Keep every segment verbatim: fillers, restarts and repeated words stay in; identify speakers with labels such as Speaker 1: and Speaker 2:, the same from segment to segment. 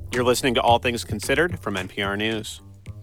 Speaker 1: You're listening to All Things Considered from N P R News.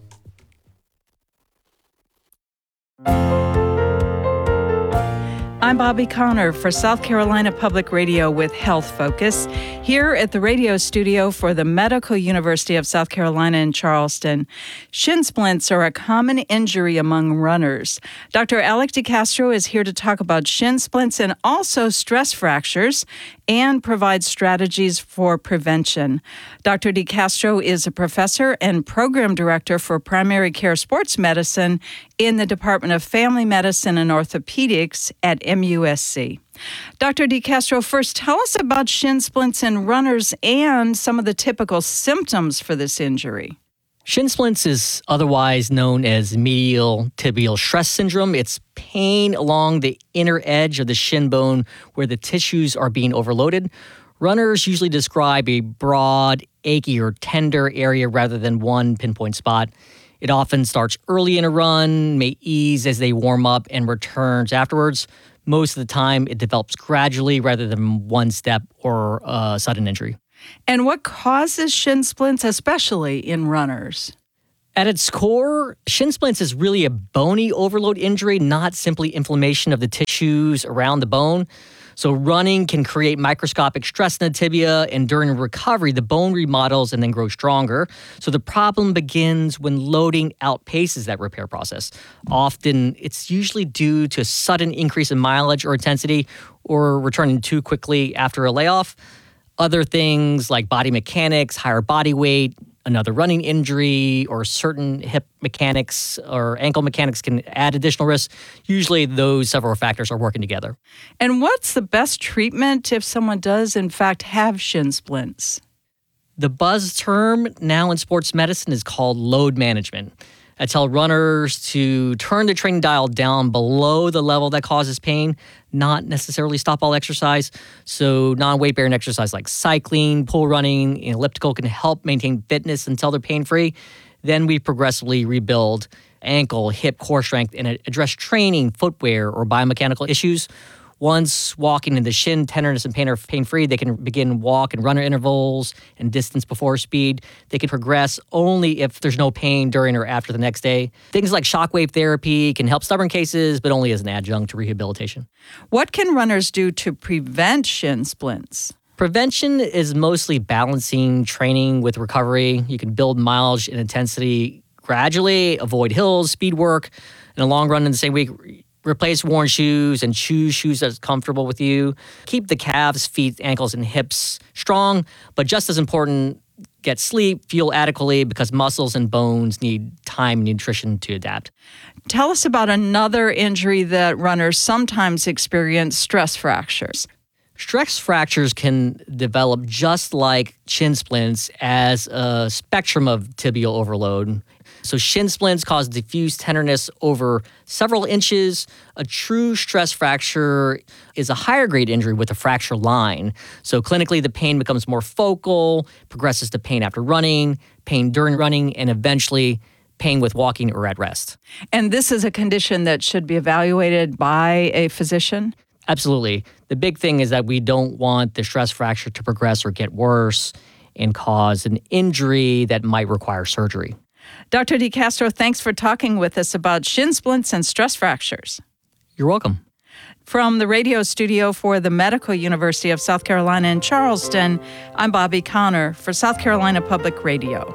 Speaker 2: I'm Bobby Connor for South Carolina Public Radio with Health Focus, here at the radio studio for the Medical University of South Carolina in Charleston. Shin splints are a common injury among runners. Doctor Alec DeCastro is here to talk about shin splints and also stress fractures and provide strategies for prevention. Doctor DeCastro is a professor and program director for primary care sports medicine in the Department of Family Medicine and Orthopedics at M U S C. Doctor DeCastro, first tell us about shin splints in runners and some of the typical symptoms for this injury.
Speaker 3: Shin splints is otherwise known as medial tibial stress syndrome. It's pain along the inner edge of the shin bone where the tissues are being overloaded. Runners usually describe a broad, achy, or tender area rather than one pinpoint spot. It often starts early in a run, may ease as they warm up, and returns afterwards. Most of the time, it develops gradually rather than one step or a sudden injury.
Speaker 2: And what causes shin splints, especially in runners?
Speaker 3: At its core, shin splints is really a bony overload injury, not simply inflammation of the tissues around the bone. So running can create microscopic stress in the tibia, and during recovery, the bone remodels and then grows stronger. So the problem begins when loading outpaces that repair process. Often, it's usually due to a sudden increase in mileage or intensity or returning too quickly after a layoff. Other things like body mechanics, higher body weight, another running injury, or certain hip mechanics or ankle mechanics can add additional risk. Usually those several factors are working together.
Speaker 2: And what's the best treatment if someone does, in fact, have shin splints?
Speaker 3: The buzz term now in sports medicine is called load management. I tell runners to turn the training dial down below the level that causes pain, not necessarily stop all exercise. So non-weight bearing exercise like cycling, pool running, and elliptical can help maintain fitness until they're pain-free. Then we progressively rebuild ankle, hip, core strength, and address training, footwear, or biomechanical issues. Once walking in the shin tenderness and pain are pain-free, they can begin walk and runner intervals and distance before speed. They can progress only if there's no pain during or after the next day. Things like shockwave therapy can help stubborn cases, but only as an adjunct to rehabilitation.
Speaker 2: What can runners do to prevent shin splints?
Speaker 3: Prevention is mostly balancing training with recovery. You can build mileage and intensity gradually, avoid hills, speed work. In the long run, in the same week, replace worn shoes and choose shoes that's comfortable with you. Keep the calves, feet, ankles, and hips strong, but just as important, get sleep, fuel adequately because muscles and bones need time and nutrition to adapt.
Speaker 2: Tell us about another injury that runners sometimes experience, stress fractures.
Speaker 3: Stress fractures can develop just like shin splints as a spectrum of tibial overload. So shin splints cause diffuse tenderness over several inches. A true stress fracture is a higher grade injury with a fracture line. So clinically, the pain becomes more focal, progresses to pain after running, pain during running, and eventually pain with walking or at rest.
Speaker 2: And this is a condition that should be evaluated by a physician?
Speaker 3: Absolutely. The big thing is that we don't want the stress fracture to progress or get worse and cause an injury that might require surgery.
Speaker 2: Doctor DeCastro, thanks for talking with us about shin splints and stress fractures.
Speaker 3: You're welcome.
Speaker 2: From the radio studio for the Medical University of South Carolina in Charleston, I'm Bobby Connor for South Carolina Public Radio.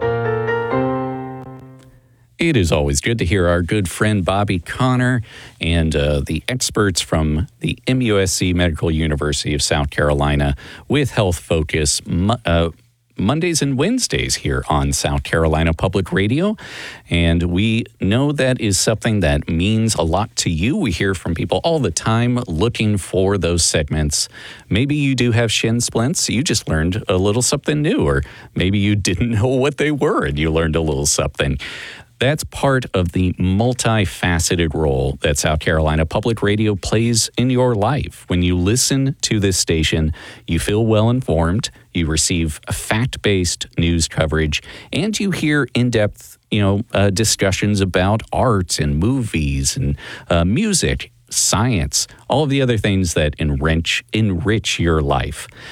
Speaker 4: It is always good to hear our good friend Bobby Connor and uh, the experts from the M U S C Medical University of South Carolina with Health Focus uh, Mondays and Wednesdays here on South Carolina Public Radio. And we know that is something that means a lot to you. We hear from people all the time looking for those segments. Maybe you do have shin splints. You just learned a little something new, or maybe you didn't know what they were and you learned a little something. That's part of the multifaceted role that South Carolina Public Radio plays in your life. When you listen to this station, you feel well informed, you receive fact-based news coverage, and you hear in-depth, you know, uh, discussions about art and movies and uh, music, science, all of the other things that enrich enrich your life.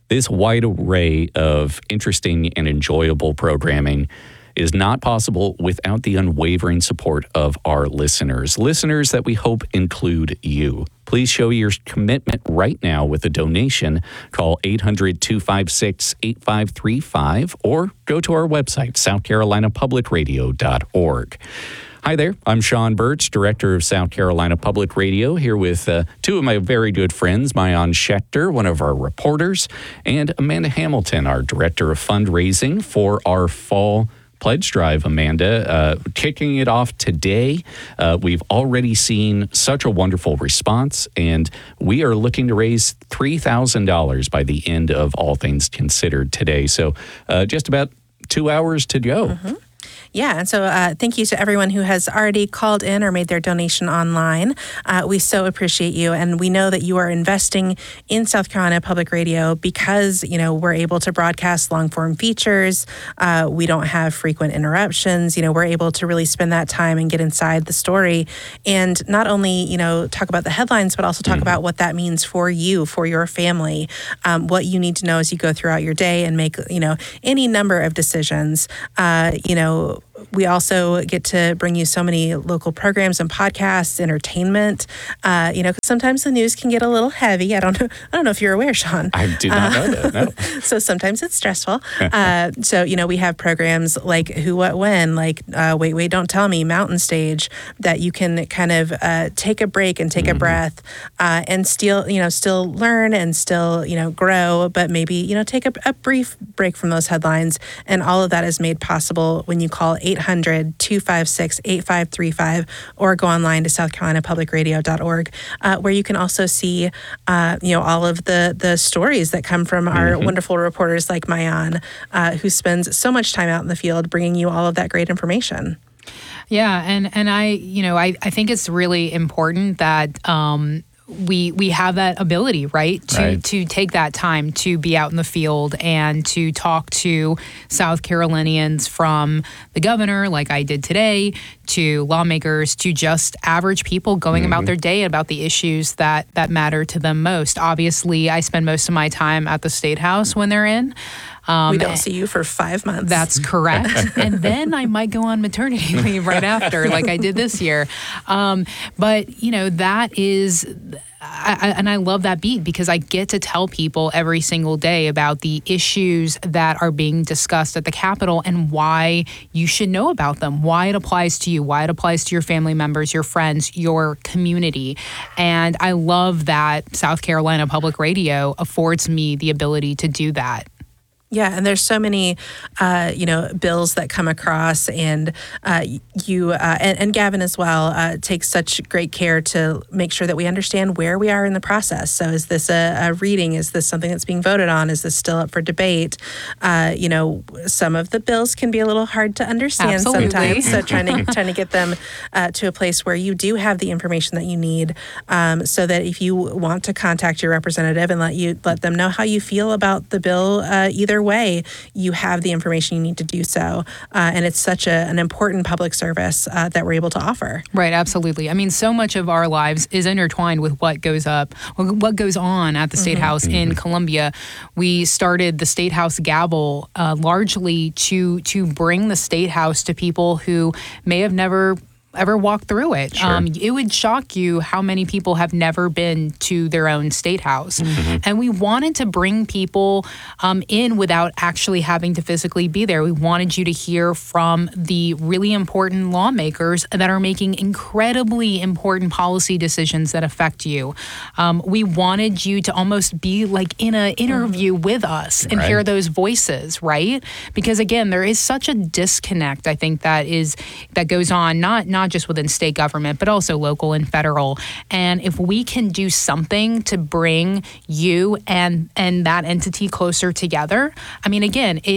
Speaker 4: This wide array of interesting and enjoyable programming is not possible without the unwavering support of our listeners. Listeners that we hope include you. Please show your commitment right now with a donation. Call eight hundred, two five six, eight five three five or go to our website, south carolina public radio dot org. Hi there, I'm Sean Birch, Director of South Carolina Public Radio, here with uh, two of my very good friends, Maayan Schechter, one of our reporters, and Amanda Hamilton, our Director of Fundraising for our fall pledge drive. Amanda, uh, kicking it off today. Uh, we've already seen such a wonderful response, and we are looking to raise three thousand dollars by the end of All Things Considered today. So uh, just about two hours to go.
Speaker 5: Mm-hmm. Yeah, and so uh, thank you to everyone who has already called in or made their donation online. Uh, we so appreciate you, and we know that you are investing in South Carolina Public Radio because, you know, we're able to broadcast long-form features. Uh, we don't have frequent interruptions. You know, we're able to really spend that time and get inside the story and not only, you know, talk about the headlines, but also talk mm-hmm. about what that means for you, for your family, um, what you need to know as you go throughout your day and make, you know, any number of decisions. Uh, you know, we also get to bring you so many local programs and podcasts, entertainment. Uh, you know, 'cause sometimes the news can get a little heavy. I don't know. I don't know if you're aware, Sean.
Speaker 4: I did not uh, know that. No.
Speaker 5: So sometimes it's stressful. uh, so you know, we have programs like Who, What, When, like uh, Wait, Wait, Don't Tell Me, Mountain Stage, that you can kind of uh, take a break and take mm-hmm. a breath, uh, and still, you know, still learn and still, you know, grow, but maybe, you know, take a, a brief break from those headlines. And all of that is made possible when you call eight hundred, two five six, eight five three five or go online to south carolina public radio dot org, uh, where you can also see, uh, you know, all of the the stories that come from our mm-hmm. wonderful reporters like Maayan, uh, who spends so much time out in the field bringing you all of that great information.
Speaker 6: Yeah, and and I, you know, I, I think it's really important that um, we we have that ability, right, to
Speaker 4: right.
Speaker 6: to take that time to be out in the field and to talk to South Carolinians, from the governor, like I did today, to lawmakers, to just average people going mm-hmm. about their day, about the issues that that matter to them most. Obviously, I spend most of my time at the State House when they're in. Um,
Speaker 5: we don't see you for five months.
Speaker 6: That's correct. And then I might go on maternity leave right after, like I did this year. Um, but, you know, that is, I, I, and I love that beat because I get to tell people every single day about the issues that are being discussed at the Capitol and why you should know about them, why it applies to you, why it applies to your family members, your friends, your community. And I love that South Carolina Public Radio affords me the ability to do that.
Speaker 5: Yeah, and there's so many, uh, you know, bills that come across, and uh, you uh, and, and Gavin as well uh, takes such great care to make sure that we understand where we are in the process. So, is this a, a reading? Is this something that's being voted on? Is this still up for debate? Uh, you know, some of the bills can be a little hard to understand
Speaker 6: Absolutely.
Speaker 5: sometimes. So, trying to trying to get them uh, to a place where you do have the information that you need, um, so that if you want to contact your representative and let you let them know how you feel about the bill, uh, either way, you have the information you need to do so. Uh, and it's such a, an important public service uh, that we're able to offer.
Speaker 6: Right, absolutely. I mean, so much of our lives is intertwined with what goes up, what goes on at the State mm-hmm. House in Columbia. We started the State House Gavel uh, largely to to bring the State House to people who may have never ever walked through it.
Speaker 4: Sure.
Speaker 6: Um, it would shock you how many people have never been to their own state house. Mm-hmm. And we wanted to bring people um, in without actually having to physically be there. We wanted you to hear from the really important lawmakers that are making incredibly important policy decisions that affect you. Um, we wanted you to almost be like in an interview mm-hmm. with us and
Speaker 4: right.
Speaker 6: hear those voices, right? Because again, there is such a disconnect, I think, that is that goes on, not not not just within state government, but also local and federal. And if we can do something to bring you and and that entity closer together, I mean, again, it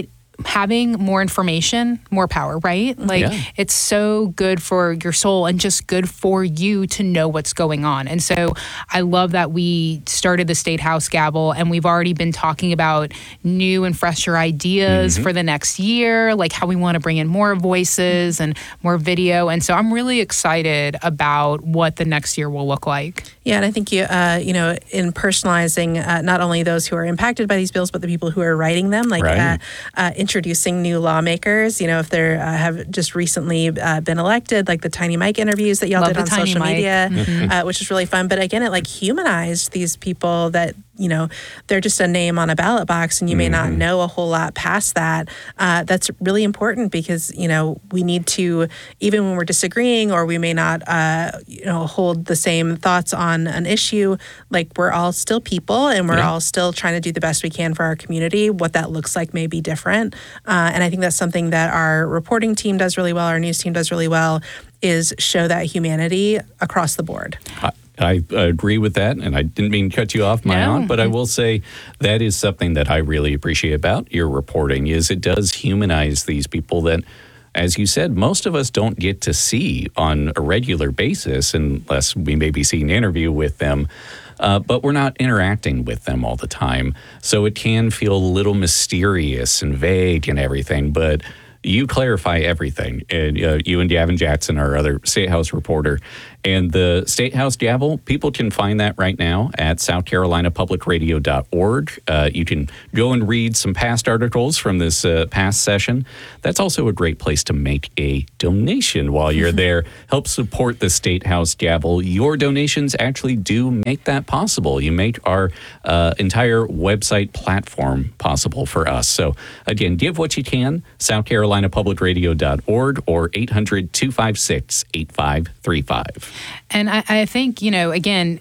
Speaker 6: having more information, more power, right? Like
Speaker 4: Yeah.
Speaker 6: it's so good for your soul and just good for you to know what's going on. And so I love that we started the State House Gavel, and we've already been talking about new and fresher ideas
Speaker 4: Mm-hmm.
Speaker 6: for the next year, like how we want to bring in more voices and more video. And so I'm really excited about what the next year will look like.
Speaker 5: Yeah, and I think you, uh, you know, in personalizing uh, not only those who are impacted by these bills, but the people who are writing them, like
Speaker 4: Right.
Speaker 5: uh, uh, introducing new lawmakers. You know, if they uh, have just recently uh, been elected, like the Tiny Mike interviews that y'all
Speaker 6: Love
Speaker 5: did
Speaker 6: the
Speaker 5: on
Speaker 6: Tiny
Speaker 5: social
Speaker 6: Mike.
Speaker 5: media,
Speaker 6: Mhm.
Speaker 5: uh, which is really fun. But again, it like humanized these people that, you know, they're just a name on a ballot box, and you may not know a whole lot past that. Uh, that's really important because, you know, we need to, even when we're disagreeing or we may not, uh, you know, hold the same thoughts on an issue, like we're all still people, and we're
Speaker 4: Yeah.
Speaker 5: all still trying to do the best we can for our community. What that looks like may be different. Uh, and I think that's something that our reporting team does really well, our news team does really well, is show that humanity across the board.
Speaker 4: I, I agree with that, and I didn't mean to cut you off, my
Speaker 6: No.
Speaker 4: aunt, but I will say that is something that I really appreciate about your reporting is it does humanize these people that, as you said, most of us don't get to see on a regular basis unless we maybe see an interview with them. Uh, but we're not interacting with them all the time. So it can feel a little mysterious and vague and everything, but you clarify everything. And uh, you and Gavin Jackson, our other State House reporter, and the State House Gavel, people can find that right now at south carolina public radio dot org. Uh, you can go and read some past articles from this uh, past session. That's also a great place to make a donation while you're there. Help support the State House Gavel. Your donations actually do make that possible. You make our uh, entire website platform possible for us. So again, give what you can, south carolina public radio dot org or eight hundred, two five six, eight five three five.
Speaker 6: And I, I think, you know, again,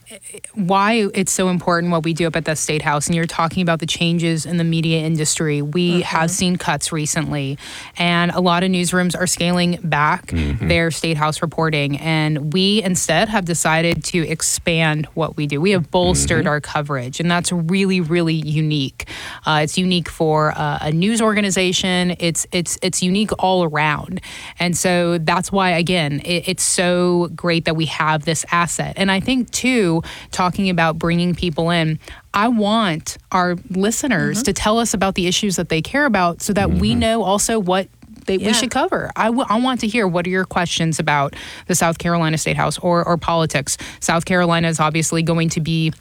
Speaker 6: why it's so important what we do up at the State House, and you're talking about the changes in the media industry. We have seen cuts recently, and a lot of newsrooms are scaling back their State House reporting. And we instead have decided to expand what we do. We have bolstered our coverage, and that's really, really unique. Uh, it's unique for uh, a news organization. It's it's it's unique all around. And so that's why, again, it, it's so great that we have this asset. And I think, too, talking about bringing people in, I want our listeners
Speaker 5: Mm-hmm.
Speaker 6: to tell us about the issues that they care about so that we know also what they,
Speaker 5: Yeah.
Speaker 6: we should cover. I, w- I want to hear, what are your questions about the South Carolina State House or, or politics? South Carolina is obviously going to be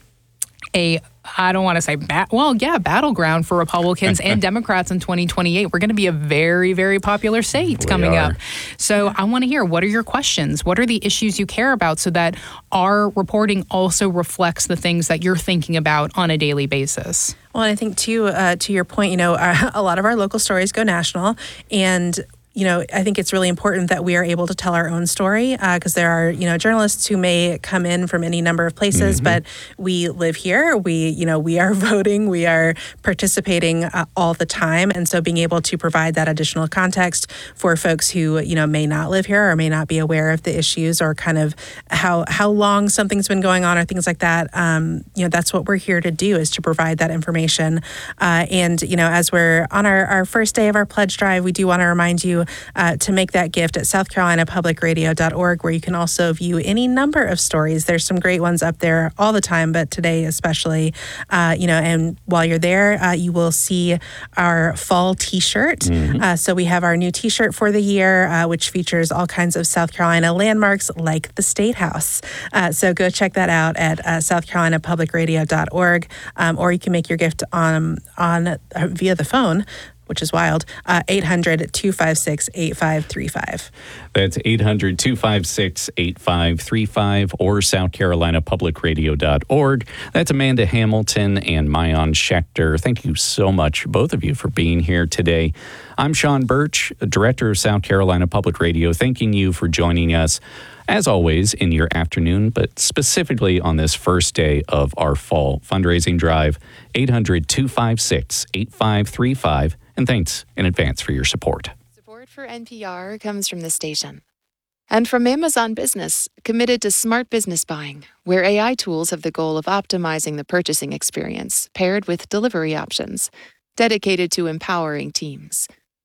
Speaker 6: a, I don't want to say, bat, well, yeah, battleground for Republicans and Democrats in twenty twenty-eight. We're going to be a very, very popular state
Speaker 4: We
Speaker 6: coming
Speaker 4: are.
Speaker 6: up. So I want to hear, what are your questions? What are the issues you care about, so that our reporting also reflects the things that you're thinking about on a daily basis?
Speaker 5: Well, and I think too, uh, to your point, you know, our, a lot of our local stories go national, and you know, I think it's really important that we are able to tell our own story, because uh, there are, you know, journalists who may come in from any number of places, but we live here. We, you know, we are voting, we are participating uh, all the time, and so being able to provide that additional context for folks who, you know, may not live here or may not be aware of the issues or kind of how how long something's been going on or things like that. Um, you know, that's what we're here to do, is to provide that information. Uh, and you know, as we're on our, our first day of our pledge drive, we do want to remind you Uh, to make that gift at south carolina public radio dot org, where you can also view any number of stories. There's some great ones up there all the time, but today especially. Uh, you know, and while you're there, uh, you will see our fall T-shirt. Uh, so we have our new T-shirt for the year, uh, which features all kinds of South Carolina landmarks like the State House. Uh, so go check that out at uh, south carolina public radio dot org, um, or you can make your gift on on uh, via the phone, which is wild, uh, eight hundred, two five six, eight five three five.
Speaker 4: That's eight hundred, two five six, eight five three five or south carolina public radio dot org. That's Amanda Hamilton and Mayan Schechter. Thank you so much, both of you, for being here today. I'm Sean Birch, Director of South Carolina Public Radio, thanking you for joining us, as always, in your afternoon, but specifically on this first day of our fall fundraising drive, eight hundred, two five six, eight five three five. And thanks in advance for your support.
Speaker 7: Support for N P R comes from the station. And from Amazon Business, committed to smart business buying, where A I tools have the goal of optimizing the purchasing experience, paired with delivery options, dedicated to empowering teams.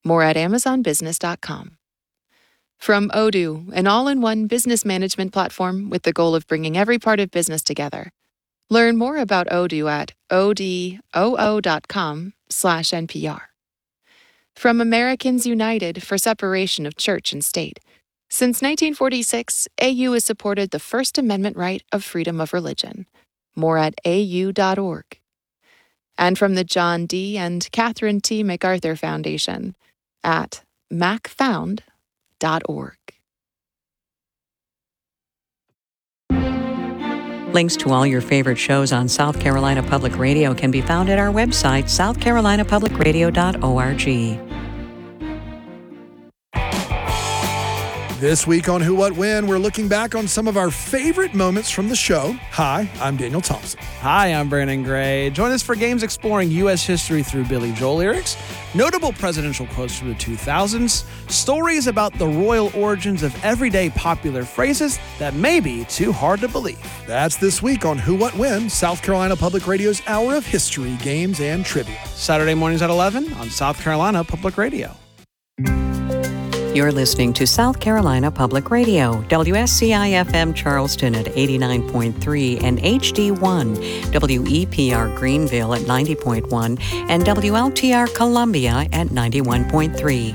Speaker 7: More at amazon business dot com. From Odoo, an all-in-one business management platform with the goal of bringing every part of business together. Learn more about Odoo at odoo.com slash NPR. From Americans United for Separation of Church and State. Since nineteen forty-six, A U has supported the First Amendment right of freedom of religion. More at a u dot org. And from the John D. and Catherine T. MacArthur Foundation at mac found dot org.
Speaker 8: Links to all your favorite shows on South Carolina Public Radio can be found at our website, south carolina public radio dot org.
Speaker 9: This week on Who, What, When, we're looking back on some of our favorite moments from the show. Hi, I'm Daniel Thompson.
Speaker 10: Hi, I'm Brandon Gray. Join us for games exploring U S history through Billy Joel lyrics, notable presidential quotes from the two thousands, stories about the royal origins of everyday popular phrases that may be too hard to believe.
Speaker 9: That's this week on Who, What, When, South Carolina Public Radio's Hour of History, Games, and Trivia.
Speaker 10: Saturday mornings at eleven on South Carolina Public Radio.
Speaker 8: You're listening to South Carolina Public Radio, W S C I F M Charleston at eighty-nine point three and H D one, W E P R Greenville at ninety point one, and W L T R Columbia at ninety-one point three.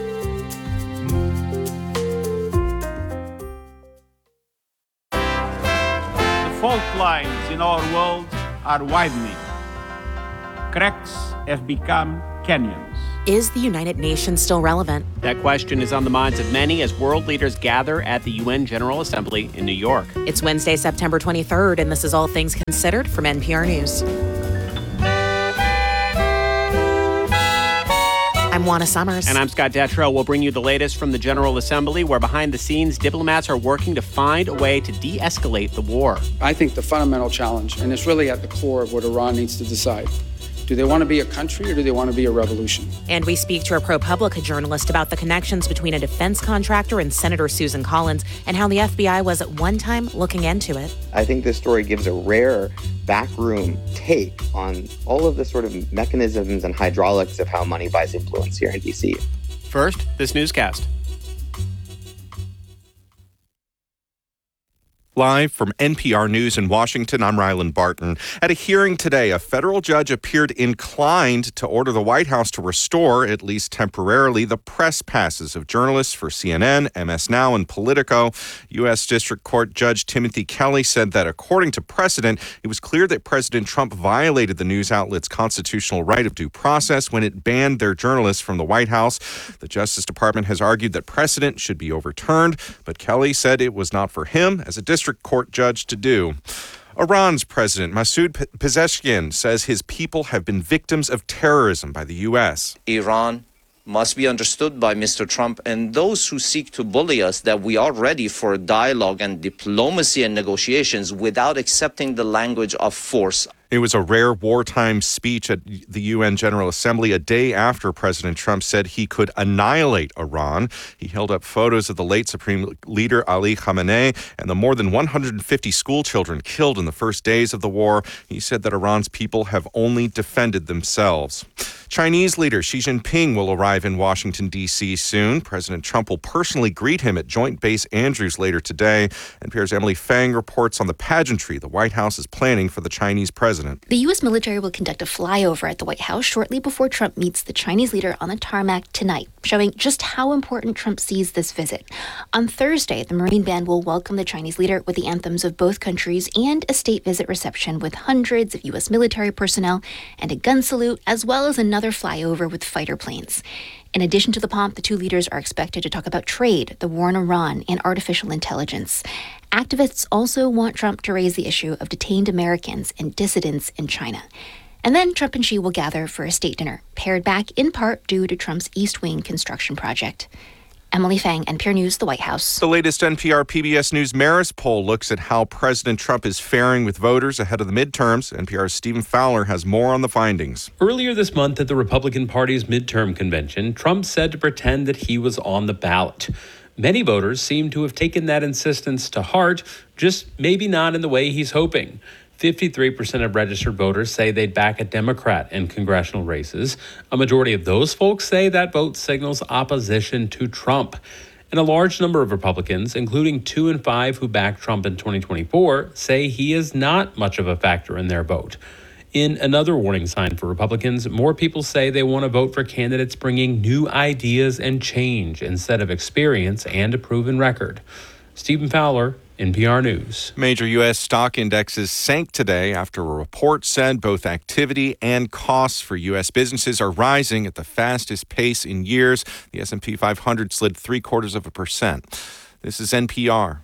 Speaker 11: The fault lines in our world are widening. Cracks have become canyons.
Speaker 12: Is the United Nations still relevant?
Speaker 1: That question is on the minds of many as world leaders gather at the U N General Assembly in New York.
Speaker 12: It's Wednesday, September twenty-third, and this is All Things Considered from N P R News. I'm Juana Summers.
Speaker 1: And I'm Scott Detrow. We'll bring you the latest from the General Assembly, where behind the scenes, diplomats are working to find a way to de-escalate the war.
Speaker 13: I think the fundamental challenge, and it's really at the core of what Iran needs to decide, do they want to be a country or do they want to be a revolution?
Speaker 12: And we speak to a ProPublica journalist about the connections between a defense contractor and Senator Susan Collins and how the F B I was at one time looking into it.
Speaker 14: I think this story gives a rare backroom take on all of the sort of mechanisms and hydraulics of how money buys influence here in D C.
Speaker 1: First, this newscast.
Speaker 15: Live from N P R News in Washington, I'm Ryland Barton. At a hearing today, a federal judge appeared inclined to order the White House to restore, at least temporarily, the press passes of journalists for C N N, M S Now, and Politico. U S District Court Judge Timothy Kelly said that according to precedent, it was clear that President Trump violated the news outlet's constitutional right of due process when it banned their journalists from the White House. The Justice Department has argued that precedent should be overturned, but Kelly said it was not for him as a district court judge to do. Iran's President Masoud Pezeshkian says his people have been victims of terrorism by the U S.
Speaker 16: Iran must be understood by Mister Trump and those who seek to bully us that we are ready for dialogue and diplomacy and negotiations without accepting the language of force.
Speaker 15: It was a rare wartime speech at the U N General Assembly a day after President Trump said he could annihilate Iran. He held up photos of the late Supreme Leader Ali Khamenei and the more than one hundred fifty school children killed in the first days of the war. He said that Iran's people have only defended themselves. Chinese leader Xi Jinping will arrive in Washington, D C soon. President Trump will personally greet him at Joint Base Andrews later today. N P R's Emily Fang reports on the pageantry the White House is planning for the Chinese president.
Speaker 17: The U S military will conduct a flyover at the White House shortly before Trump meets the Chinese leader on the tarmac tonight, showing just how important Trump sees this visit. On Thursday, the Marine Band will welcome the Chinese leader with the anthems of both countries and a state visit reception with hundreds of U S military personnel and a gun salute, as well as another flyover with fighter planes. In addition to the pomp, the two leaders are expected to talk about trade, the war in Iran, and artificial intelligence. Activists also want Trump to raise the issue of detained Americans and dissidents in China. And then Trump and Xi will gather for a state dinner, pared back in part due to Trump's East Wing construction project. Emily Fang, N P R News, the White House.
Speaker 15: The latest N P R P B S News Marist poll looks at how President Trump is faring with voters ahead of the midterms. N P R's Stephen Fowler has more on the findings.
Speaker 18: Earlier this month at the Republican Party's midterm convention, Trump said to pretend that he was on the ballot. Many voters seem to have taken that insistence to heart, just maybe not in the way he's hoping. fifty-three percent of registered voters say they'd back a Democrat in congressional races. A majority of those folks say that vote signals opposition to Trump. And a large number of Republicans, including two in five who backed Trump in twenty twenty-four, say he is not much of a factor in their vote. In another warning sign for Republicans, more people say they want to vote for candidates bringing new ideas and change instead of experience and a proven record. Stephen Fowler, N P R News.
Speaker 15: Major U S stock indexes sank today after a report said both activity and costs for U S businesses are rising at the fastest pace in years. The S and P five hundred slid three quarters of a percent. This is N P R.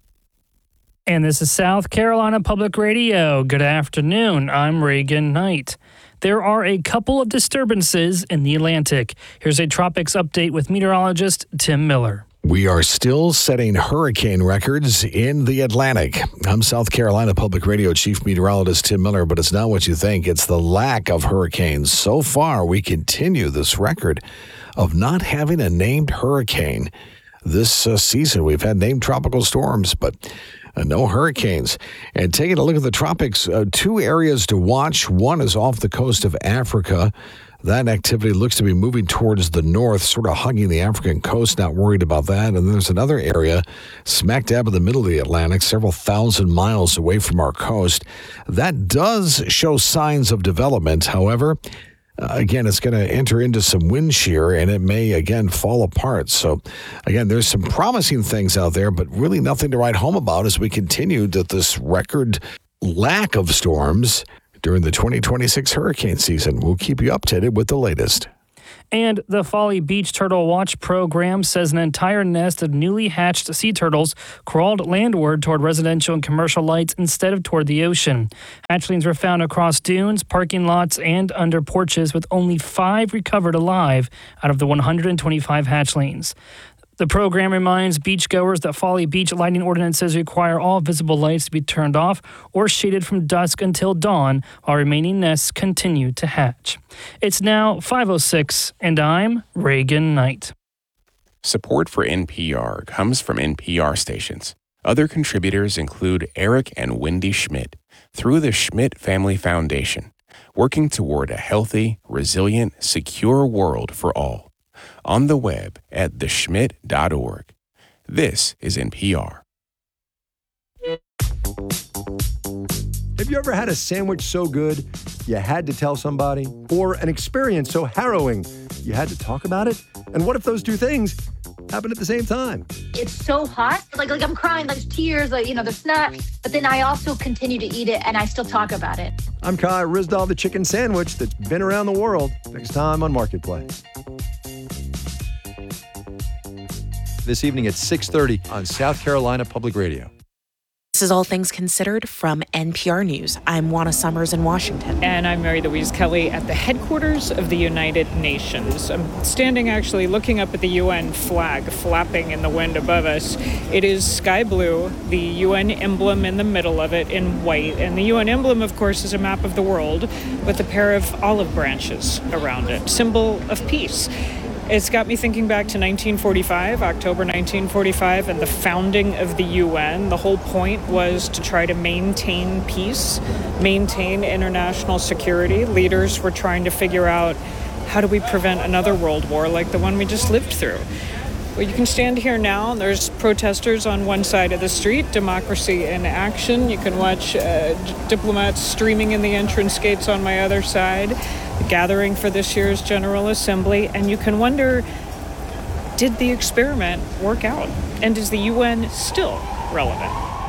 Speaker 19: And this is South Carolina Public Radio. Good afternoon. I'm Reagan Knight. There are a couple of disturbances in the Atlantic. Here's a tropics update with meteorologist Tim Miller.
Speaker 20: We are still setting hurricane records in the Atlantic. I'm South Carolina Public Radio Chief Meteorologist Tim Miller, but it's not what you think. It's the lack of hurricanes. So far, we continue this record of not having a named hurricane. This uh, season, we've had named tropical storms, but uh, no hurricanes. And taking a look at the tropics, uh, two areas to watch. One is off the coast of Africa. That activity looks to be moving towards the north, sort of hugging the African coast, not worried about that. And then there's another area smack dab in the middle of the Atlantic, several thousand miles away from our coast. That does show signs of development. However, uh, again, it's going to enter into some wind shear, and it may, again, fall apart. So, again, there's some promising things out there, but really nothing to write home about as we continue to this record lack of storms during the twenty twenty-six hurricane season. We'll keep you updated with the latest.
Speaker 19: And the Folly Beach Turtle Watch program says an entire nest of newly hatched sea turtles crawled landward toward residential and commercial lights instead of toward the ocean. Hatchlings were found across dunes, parking lots, and under porches, with only five recovered alive out of the one hundred twenty-five hatchlings. The program reminds beachgoers that Folly Beach lighting ordinances require all visible lights to be turned off or shaded from dusk until dawn, while remaining nests continue to hatch. It's now five oh six, and I'm Reagan Knight.
Speaker 21: Support for N P R comes from N P R stations. Other contributors include Eric and Wendy Schmidt through the Schmidt Family Foundation, working toward a healthy, resilient, secure world for all. On the web at the schmidt dot org. This is N P R.
Speaker 22: Have you ever had a sandwich so good you had to tell somebody? Or an experience so harrowing you had to talk about it? And what if those two things happened at the same time?
Speaker 23: It's so hot. Like, like I'm crying, there's tears, like, you know, there's snot. But then I also continue to eat it and I still talk about it.
Speaker 22: I'm Kai Rizdal, the chicken sandwich that's been around the world. Next time on Marketplace. This evening at six thirty on South Carolina Public Radio.
Speaker 12: This is All Things Considered from N P R News. I'm Juana Summers in Washington.
Speaker 24: And I'm Mary Louise Kelly at the headquarters of the United Nations. I'm standing actually looking up at the U N flag flapping in the wind above us. It is sky blue, the U N emblem in the middle of it in white. And the U N emblem, of course, is a map of the world with a pair of olive branches around it, symbol of peace. It's got me thinking back to nineteen forty-five, October nineteen forty-five, and the founding of the U N. The whole point was to try to maintain peace, maintain international security. Leaders were trying to figure out, how do we prevent another world war like the one we just lived through? Well, you can stand here now. There's protesters on one side of the street, democracy in action. You can watch uh, diplomats streaming in the entrance gates on my other side, the gathering for this year's General Assembly. And you can wonder, did the experiment work out? And is the U N still relevant?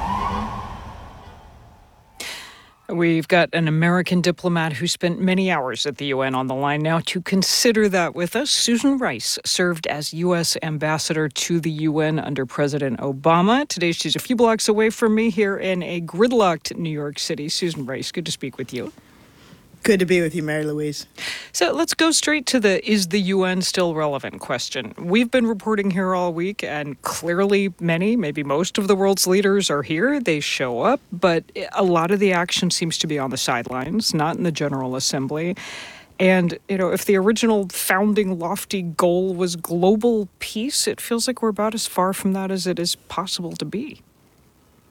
Speaker 24: We've got an American diplomat who spent many hours at the U N on the line now to consider that with us. Susan Rice served as U S ambassador to the U N under President Obama. Today she's a few blocks away from me here in a gridlocked New York City. Susan Rice, good to speak with you.
Speaker 25: Good to be with you, Mary Louise.
Speaker 24: So let's go straight to the is the U N still relevant question. We've been reporting here all week, and clearly many, maybe most of the world's leaders are here. They show up, but a lot of the action seems to be on the sidelines, not in the General Assembly. And, you know, if the original founding lofty goal was global peace, it feels like we're about as far from that as it is possible to be.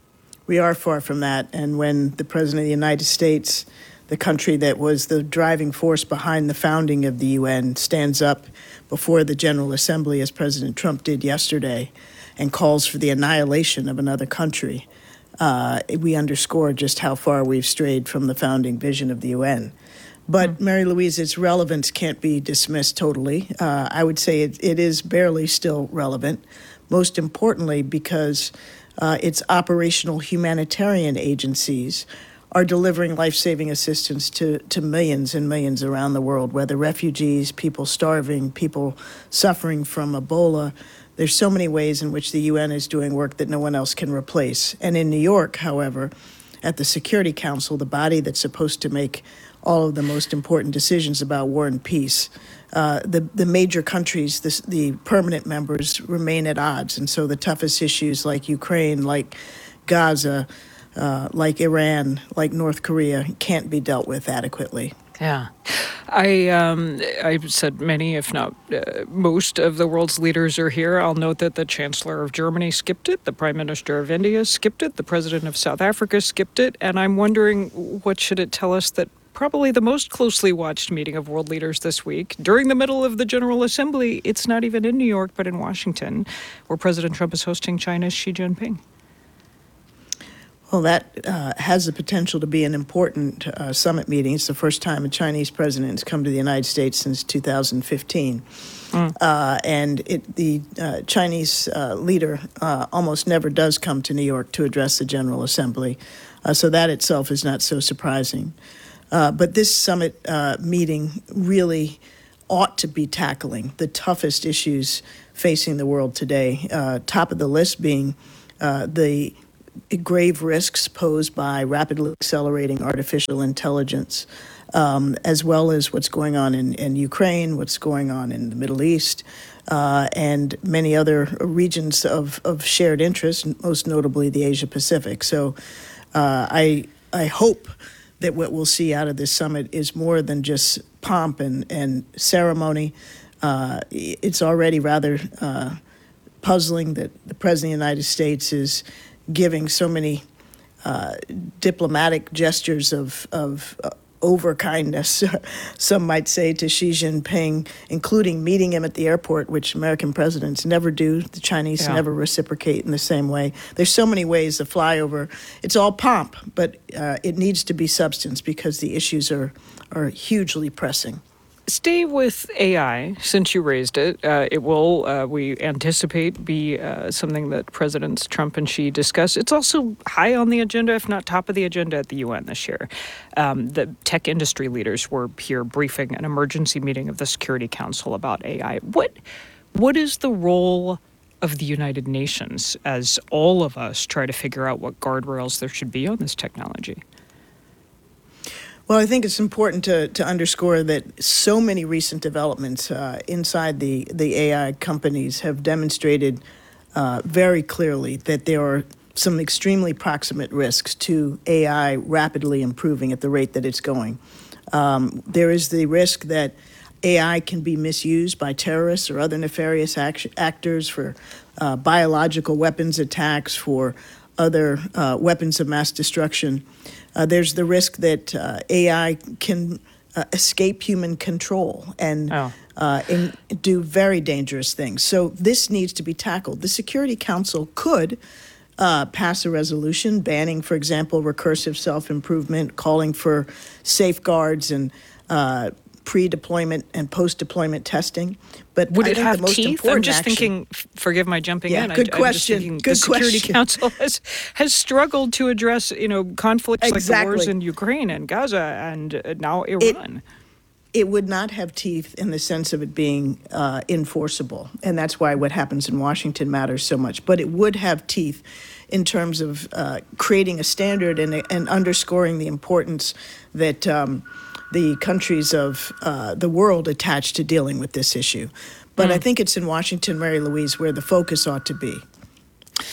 Speaker 25: We are far from that. And when the President of the United States, the country that was the driving force behind the founding of the U N, stands up before the General Assembly, as President Trump did yesterday, and calls for the annihilation of another country, uh, we underscore just how far we've strayed from the founding vision of the U N. But, Mary Louise, its relevance can't be dismissed totally. Uh, I would say it, it is barely still relevant, most importantly because uh, its operational humanitarian agencies are delivering life-saving assistance to, to millions and millions around the world, whether refugees, people starving, people suffering from Ebola. There's so many ways in which the U N is doing work that no one else can replace. And in New York, however, at the Security Council, the body that's supposed to make all of the most important decisions about war and peace, uh, the, the major countries, the, the permanent members, remain at odds. And so the toughest issues like Ukraine, like Gaza, uh, like Iran, like North Korea, can't be dealt with adequately.
Speaker 24: Yeah. I um, I've said many, if not uh, most, of the world's leaders are here. I'll note that the Chancellor of Germany skipped it, the Prime Minister of India skipped it, the President of South Africa skipped it, and I'm wondering, what should it tell us that probably the most closely watched meeting of world leaders this week, during the middle of the General Assembly, it's not even in New York, but in Washington, where President Trump is hosting China's Xi Jinping?
Speaker 25: Well, that uh, has the potential to be an important uh, summit meeting. It's the first time a Chinese president has come to the United States since two thousand fifteen. Mm. Uh, and it, the uh, Chinese uh, leader uh, almost never does come to New York to address the General Assembly. Uh, so that itself is not so surprising. Uh, but this summit uh, meeting really ought to be tackling the toughest issues facing the world today, uh, top of the list being uh, the grave risks posed by rapidly accelerating artificial intelligence, um, as well as what's going on in, in Ukraine, what's going on in the Middle East, uh, and many other regions of, of shared interest, most notably the Asia Pacific. So uh, I I hope that what we'll see out of this summit is more than just pomp and, and ceremony. Uh, it's already rather uh, puzzling that the President of the United States is giving so many uh, diplomatic gestures of, of uh, over-kindness, some might say, to Xi Jinping, including meeting him at the airport, which American presidents never do. The Chinese yeah. never reciprocate in the same way. There's so many ways to fly over. It's all pomp, but uh, it needs to be substance because the issues are, are hugely pressing.
Speaker 24: Stay with A I, since you raised it. Uh, it will, uh, we anticipate, be uh, something that Presidents Trump and Xi discuss. It's also high on the agenda, if not top of the agenda at the U N this year. Um, the tech industry leaders were here briefing an emergency meeting of the Security Council about A I. What, what is the role of the United Nations as all of us try to figure out what guardrails there should be on this technology?
Speaker 25: Well, I think it's important to, to underscore that so many recent developments uh, inside the, the A I companies have demonstrated uh, very clearly that there are some extremely proximate risks to A I rapidly improving at the rate that it's going. Um, there is the risk that A I can be misused by terrorists or other nefarious act- actors for uh, biological weapons attacks, for other uh, weapons of mass destruction. Uh, there's the risk that uh, A I can uh, escape human control and, oh. uh, and do very dangerous things. So this needs to be tackled. The Security Council could uh, pass a resolution banning, for example, recursive self-improvement, calling for safeguards and uh, pre-deployment and post-deployment testing. But
Speaker 24: would
Speaker 25: I
Speaker 24: it
Speaker 25: think
Speaker 24: have
Speaker 25: the most
Speaker 24: teeth? I'm just
Speaker 25: action,
Speaker 24: thinking, forgive my jumping
Speaker 25: yeah,
Speaker 24: in.
Speaker 25: Good
Speaker 24: I,
Speaker 25: question.
Speaker 24: I'm just thinking
Speaker 25: good
Speaker 24: the Security
Speaker 25: question.
Speaker 24: Council has, has struggled to address, you know, conflicts
Speaker 25: exactly.
Speaker 24: like the wars in Ukraine and Gaza and now Iran.
Speaker 25: It, it would not have teeth in the sense of it being uh, enforceable. And that's why what happens in Washington matters so much. But it would have teeth in terms of uh, creating a standard and, and underscoring the importance that um, the countries of uh, the world attach to dealing with this issue. But mm. I think it's in Washington, Mary Louise, where the focus ought to be.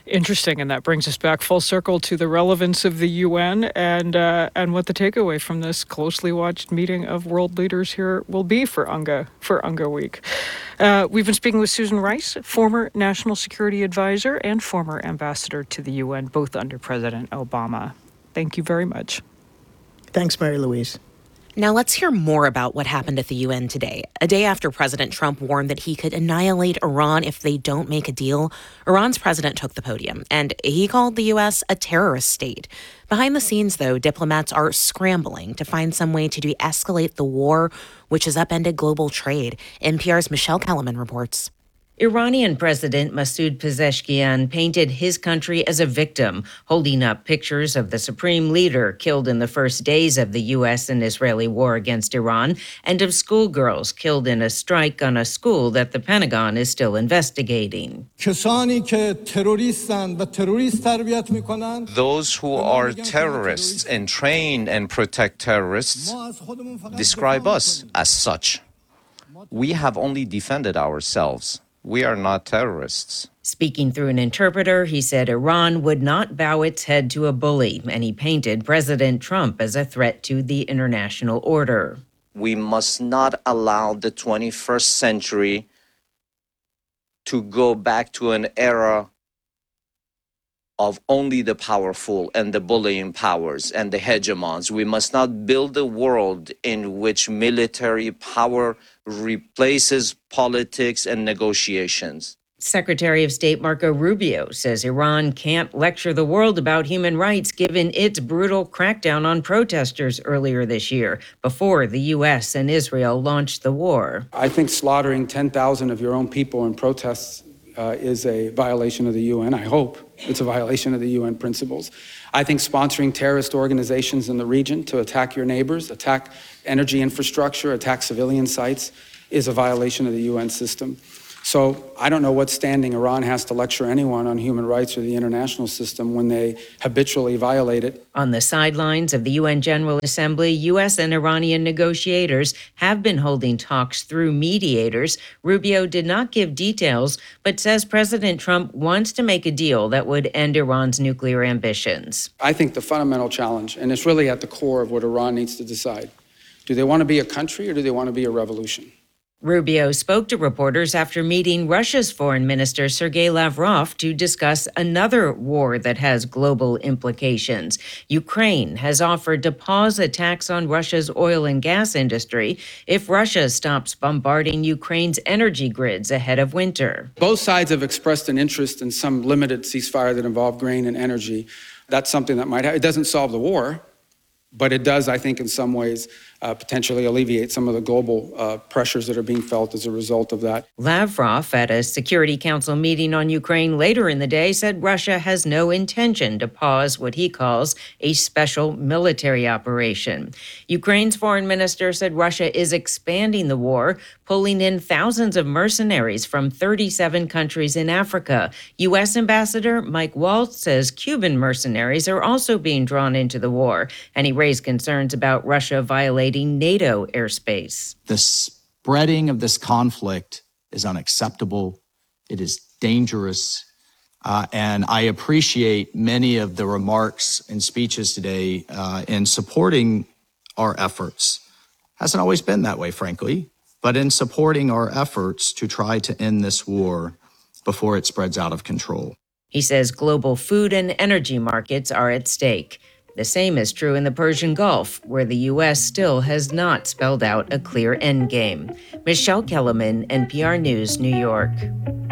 Speaker 24: Interesting, and that brings us back full circle to the relevance of the U N and uh, and what the takeaway from this closely watched meeting of world leaders here will be for UNGA for UNGA Week. Uh, we've been speaking with Susan Rice, former National Security Advisor and former ambassador to the U N, both under President Obama. Thank you very much.
Speaker 25: Thanks, Mary Louise.
Speaker 12: Now let's hear more about what happened at the U N today. A day after President Trump warned that he could annihilate Iran if they don't make a deal, Iran's president took the podium, and he called the U S a terrorist state. Behind the scenes, though, diplomats are scrambling to find some way to de-escalate the war, which has upended global trade. N P R's Michelle Kellerman reports.
Speaker 2: Iranian President Masoud Pezeshkian painted his country as a victim, holding up pictures of the supreme leader killed in the first days of the U S and Israeli war against Iran, and of schoolgirls killed in a strike on a school that the Pentagon is still investigating.
Speaker 16: Those who are terrorists and train and protect terrorists describe us as such. We have only defended ourselves. We are not terrorists.
Speaker 2: Speaking through an interpreter, he said Iran would not bow its head to a bully, and he painted President Trump as a threat to the international order.
Speaker 16: We must not allow the twenty-first century to go back to an era of only the powerful and the bullying powers and the hegemons. We must not build a world in which military power replaces politics and negotiations.
Speaker 2: Secretary of State Marco Rubio says Iran can't lecture the world about human rights given its brutal crackdown on protesters earlier this year, before the U S and Israel launched the war.
Speaker 13: I think slaughtering ten thousand of your own people in protests uh, is a violation of the U N. I hope it's a violation of the U N principles. I think sponsoring terrorist organizations in the region to attack your neighbors, attack energy infrastructure, attack civilian sites is a violation of the U N system. So I don't know what standing Iran has to lecture anyone on human rights or the international system when they habitually violate it.
Speaker 2: On the sidelines of the U N General Assembly, U S and Iranian negotiators have been holding talks through mediators. Rubio did not give details, but says President Trump wants to make a deal that would end Iran's nuclear ambitions.
Speaker 13: I think the fundamental challenge, and it's really at the core of what Iran needs to decide, do they want to be a country or do they want to be a revolution?
Speaker 2: Rubio spoke to reporters after meeting Russia's Foreign Minister Sergei Lavrov to discuss another war that has global implications. Ukraine has offered to pause attacks on Russia's oil and gas industry if Russia stops bombarding Ukraine's energy grids ahead of winter.
Speaker 13: Both sides have expressed an interest in some limited ceasefire that involve grain and energy. That's something that might, ha- it doesn't solve the war, but it does, I think, in some ways, uh, potentially alleviate some of the global uh, pressures that are being felt as a result of that.
Speaker 2: Lavrov, at a Security Council meeting on Ukraine later in the day, said Russia has no intention to pause what he calls a special military operation. Ukraine's foreign minister said Russia is expanding the war, pulling in thousands of mercenaries from thirty-seven countries in Africa. U S Ambassador Mike Waltz says Cuban mercenaries are also being drawn into the war, and he raised concerns about Russia violating NATO airspace.
Speaker 3: The spreading of this conflict is unacceptable. It is dangerous. Uh, and I appreciate many of the remarks and speeches today uh, in supporting our efforts. Hasn't always been that way, frankly, but in supporting our efforts to try to end this war before it spreads out of control.
Speaker 2: He says global food and energy markets are at stake. The same is true in the Persian Gulf, where the U S still has not spelled out a clear endgame. Michelle Kellerman, N P R News, New York.